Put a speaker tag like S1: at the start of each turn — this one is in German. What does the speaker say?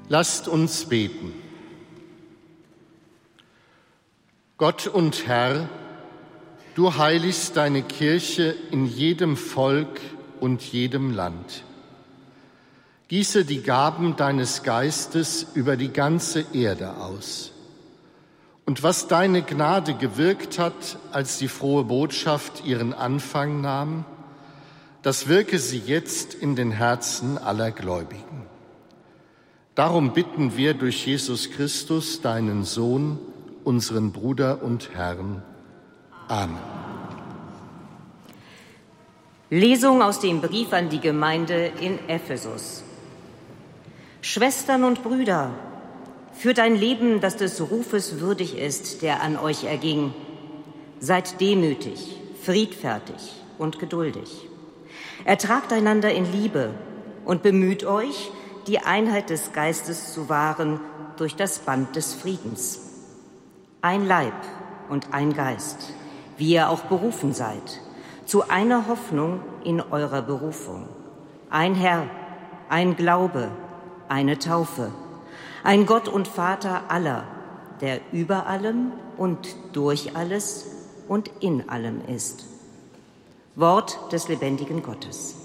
S1: Lasst uns beten. Gott und Herr, du heiligst deine Kirche in jedem Volk und jedem Land. Gieße die Gaben deines Geistes über die ganze Erde aus. Und was deine Gnade gewirkt hat, als die frohe Botschaft ihren Anfang nahm, das wirke sie jetzt in den Herzen aller Gläubigen. Darum bitten wir durch Jesus Christus, deinen Sohn, unseren Bruder und Herrn. Amen.
S2: Lesung aus dem Brief an die Gemeinde in Ephesus. Schwestern und Brüder, führt ein Leben, das des Rufes würdig ist, der an euch erging. Seid demütig, friedfertig und geduldig. Ertragt einander in Liebe und bemüht euch, die Einheit des Geistes zu wahren durch das Band des Friedens. Ein Leib und ein Geist, wie ihr auch berufen seid, zu einer Hoffnung in eurer Berufung. Ein Herr, ein Glaube, eine Taufe, ein Gott und Vater aller, der über allem und durch alles und in allem ist. Wort des lebendigen Gottes.